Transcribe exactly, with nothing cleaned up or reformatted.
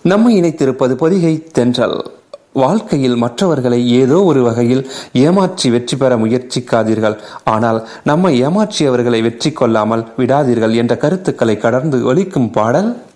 நம்மை இணைத்திருப்பது பொதிகை தென்றல். வாழ்க்கையில் மற்றவர்களை ஏதோ ஒரு வகையில் ஏமாற்றி வெற்றி பெற முயற்சிக்காதீர்கள், ஆனால் நம்மை ஏமாற்றியவர்களை வெற்றி கொள்ளாமல் விடாதீர்கள் என்ற கருத்துக்களை கடந்து ஒலிக்கும் பாடல்